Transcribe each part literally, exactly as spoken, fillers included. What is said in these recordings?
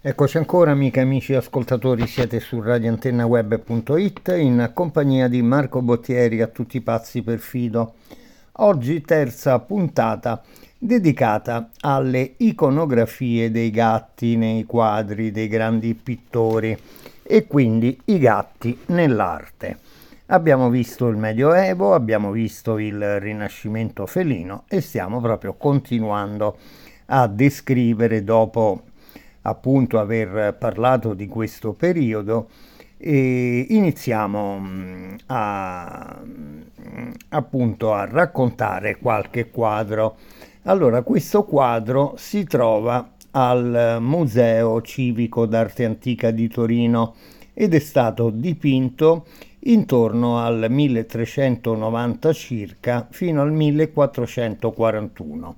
Eccoci ancora, amiche e amici ascoltatori, siete su radio antenna web punto it in compagnia di Marco Bottieri, a tutti pazzi per Fido. Oggi terza puntata dedicata alle iconografie dei gatti nei quadri dei grandi pittori e quindi i gatti nell'arte. Abbiamo visto il Medioevo, abbiamo visto il Rinascimento felino e stiamo proprio continuando a descrivere, dopo appunto aver parlato di questo periodo, e iniziamo a, appunto a raccontare qualche quadro. Allora, questo quadro si trova al Museo Civico d'Arte Antica di Torino ed è stato dipinto intorno al milletrecentonovanta circa fino al millequattrocentoquarantuno.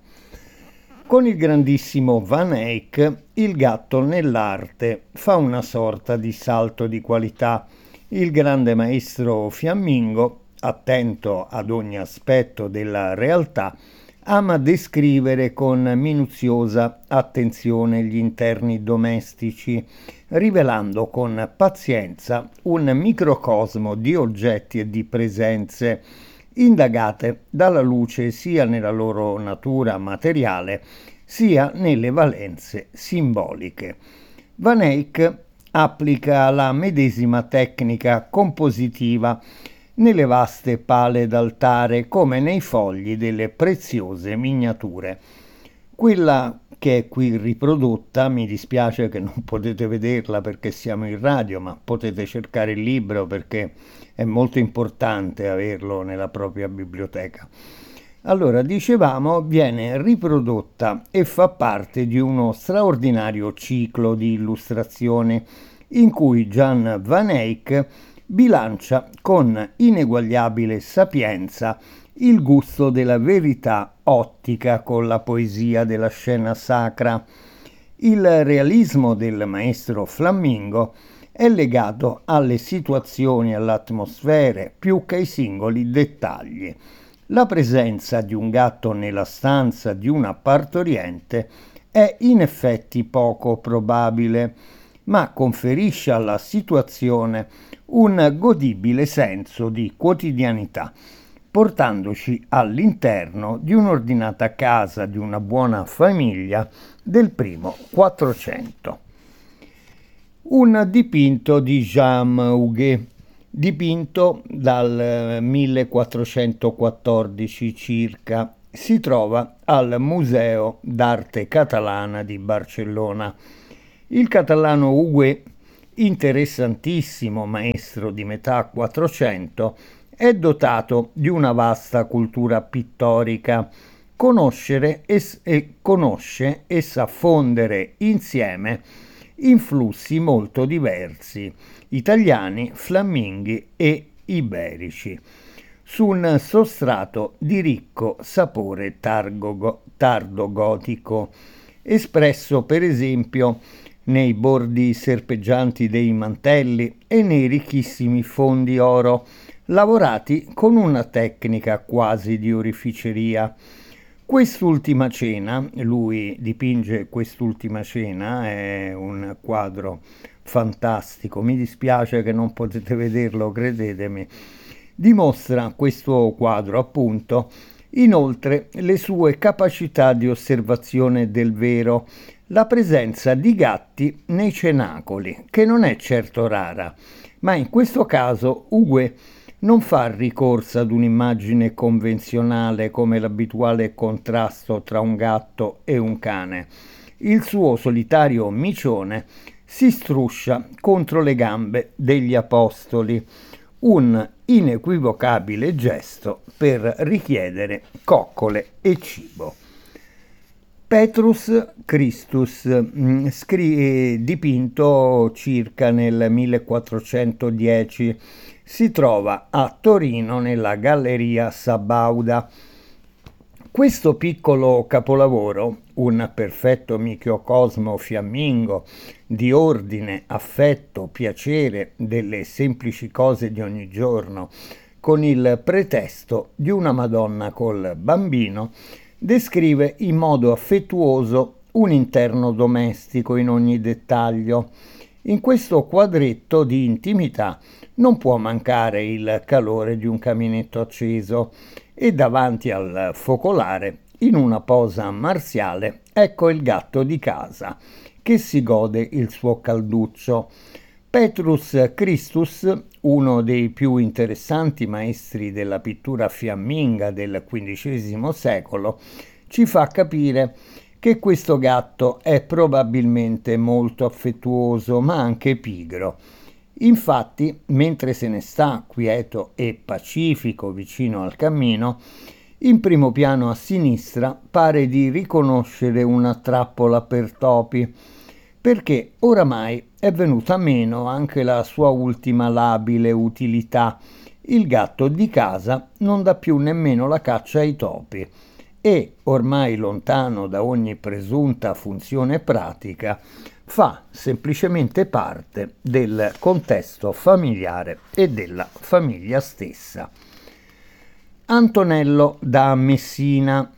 Con il grandissimo Van Eyck, il gatto nell'arte fa una sorta di salto di qualità. Il grande maestro fiammingo, attento ad ogni aspetto della realtà, ama descrivere con minuziosa attenzione gli interni domestici, rivelando con pazienza un microcosmo di oggetti e di presenze indagate dalla luce sia nella loro natura materiale sia nelle valenze simboliche. Van Eyck applica la medesima tecnica compositiva nelle vaste pale d'altare come nei fogli delle preziose miniature. Quella che è qui riprodotta, mi dispiace che non potete vederla perché siamo in radio, ma potete cercare il libro perché è molto importante averlo nella propria biblioteca. Allora, dicevamo, viene riprodotta e fa parte di uno straordinario ciclo di illustrazione in cui Jan Van Eyck bilancia con ineguagliabile sapienza il gusto della verità ottica con la poesia della scena sacra. Il realismo del maestro Flammingo è legato alle situazioni e alle atmosfere più che ai singoli dettagli. La presenza di un gatto nella stanza di una partoriente è in effetti poco probabile, ma conferisce alla situazione un godibile senso di quotidianità, portandoci all'interno di un'ordinata casa di una buona famiglia del primo Quattrocento. Un dipinto di Jean Huguet, dipinto dal millequattrocentoquattordici circa, si trova al Museo d'Arte Catalana di Barcellona. Il catalano Huguet, interessantissimo maestro di metà Quattrocento, è dotato di una vasta cultura pittorica. Conoscere e, e conosce e sa fondere insieme influssi molto diversi, italiani, flamminghi e iberici, su un sostrato di ricco sapore targo, tardo-gotico, espresso per esempio nei bordi serpeggianti dei mantelli e nei ricchissimi fondi oro, lavorati con una tecnica quasi di oreficeria. Quest'ultima cena, lui dipinge Quest'ultima cena, è un quadro fantastico, mi dispiace che non potete vederlo, credetemi. Dimostra questo quadro appunto inoltre le sue capacità di osservazione del vero, la presenza di gatti nei cenacoli, che non è certo rara, ma in questo caso Huguet non fa ricorso ad un'immagine convenzionale come l'abituale contrasto tra un gatto e un cane. Il suo solitario micione si struscia contro le gambe degli apostoli, un inequivocabile gesto per richiedere coccole e cibo. Petrus Christus, scri- dipinto circa nel millequattrocentodieci, si trova a Torino nella Galleria Sabauda. Questo piccolo capolavoro, un perfetto microcosmo fiammingo di ordine, affetto, piacere delle semplici cose di ogni giorno, con il pretesto di una Madonna col bambino, descrive in modo affettuoso un interno domestico in ogni dettaglio. In questo quadretto di intimità non può mancare il calore di un caminetto acceso e davanti al focolare, in una posa marziale, ecco il gatto di casa che si gode il suo calduccio. Petrus Christus, uno dei più interessanti maestri della pittura fiamminga del quindicesimo secolo, ci fa capire che questo gatto è probabilmente molto affettuoso, ma anche pigro. Infatti, mentre se ne sta quieto e pacifico vicino al cammino, in primo piano a sinistra pare di riconoscere una trappola per topi, perché oramai è venuta meno anche la sua ultima labile utilità. Il gatto di casa non dà più nemmeno la caccia ai topi e, ormai lontano da ogni presunta funzione pratica, fa semplicemente parte del contesto familiare e della famiglia stessa. Antonello da Messina.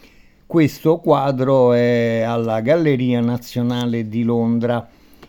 Questo quadro è alla Galleria Nazionale di Londra.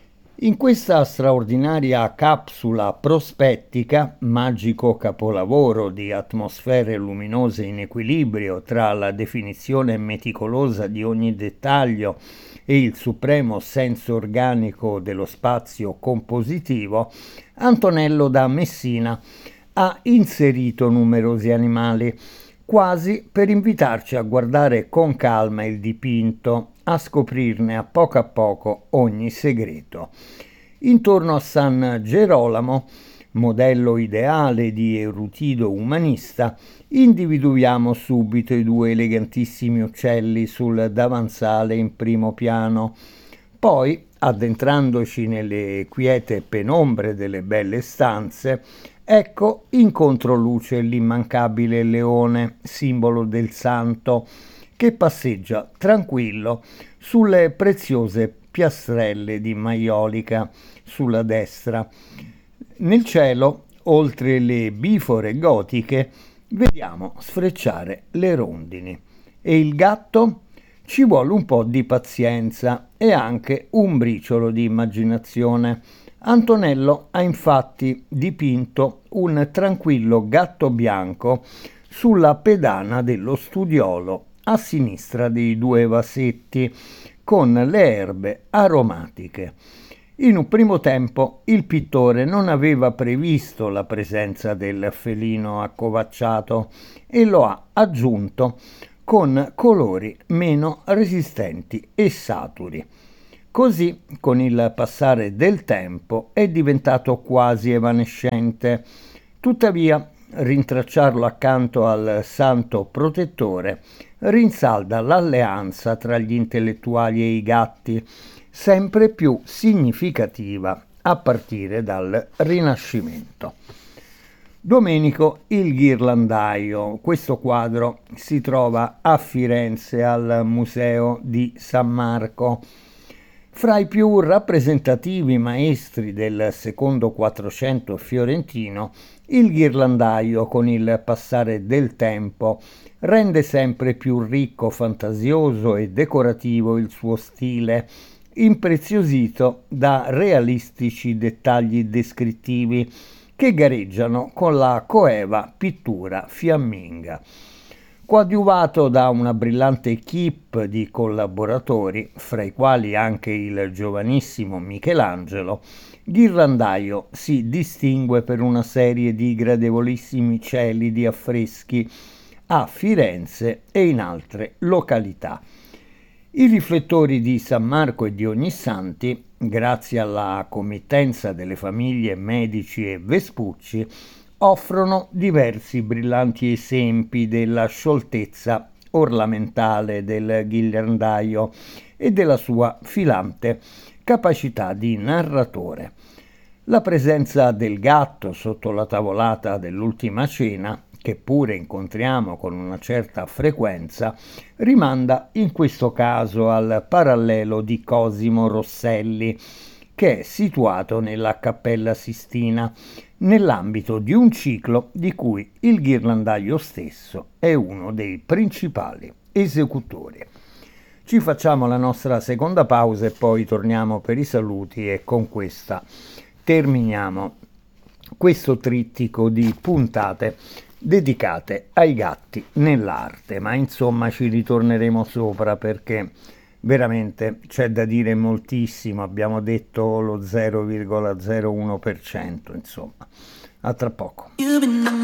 In questa straordinaria capsula prospettica, magico capolavoro di atmosfere luminose in equilibrio tra la definizione meticolosa di ogni dettaglio e il supremo senso organico dello spazio compositivo, Antonello da Messina ha inserito numerosi animali, quasi per invitarci a guardare con calma il dipinto, a scoprirne a poco a poco ogni segreto. Intorno a San Gerolamo, modello ideale di Eurutido umanista, individuiamo subito i due elegantissimi uccelli sul davanzale in primo piano. Poi, addentrandoci nelle quiete penombre delle belle stanze, ecco in controluce l'immancabile leone, simbolo del santo, che passeggia tranquillo sulle preziose piastrelle di maiolica sulla destra. Nel cielo, oltre le bifore gotiche, vediamo sfrecciare le rondini. E il gatto? Ci vuole un po' di pazienza e anche un briciolo di immaginazione. Antonello ha infatti dipinto un tranquillo gatto bianco sulla pedana dello studiolo a sinistra dei due vasetti con le erbe aromatiche. In un primo tempo il pittore non aveva previsto la presenza del felino accovacciato e lo ha aggiunto con colori meno resistenti e saturi. Così, con il passare del tempo, è diventato quasi evanescente. Tuttavia, rintracciarlo accanto al santo protettore rinsalda l'alleanza tra gli intellettuali e i gatti, sempre più significativa a partire dal Rinascimento. Domenico il ghirlandaio. Questo quadro si trova a Firenze al Museo di San Marco. Fra i più rappresentativi maestri del secondo Quattrocento fiorentino, il ghirlandaio, con il passare del tempo, rende sempre più ricco, fantasioso e decorativo il suo stile, impreziosito da realistici dettagli descrittivi che gareggiano con la coeva pittura fiamminga. Coadiuvato da una brillante equipe di collaboratori, fra i quali anche il giovanissimo Michelangelo, Ghirlandaio si distingue per una serie di gradevolissimi cieli di affreschi a Firenze e in altre località. I riflettori di San Marco e di Ognissanti, grazie alla committenza delle famiglie Medici e Vespucci, offrono diversi brillanti esempi della scioltezza ornamentale del ghirlandaio e della sua filante capacità di narratore. La presenza del gatto sotto la tavolata dell'Ultima Cena, che pure incontriamo con una certa frequenza, rimanda in questo caso al parallelo di Cosimo Rosselli, che è situato nella Cappella Sistina, nell'ambito di un ciclo di cui il ghirlandaio stesso è uno dei principali esecutori. Ci facciamo la nostra seconda pausa e poi torniamo per i saluti e con questa terminiamo questo trittico di puntate dedicate ai gatti nell'arte, ma insomma ci ritorneremo sopra perché veramente c'è da dire moltissimo, abbiamo detto lo zero virgola zero uno per cento, insomma. A tra poco.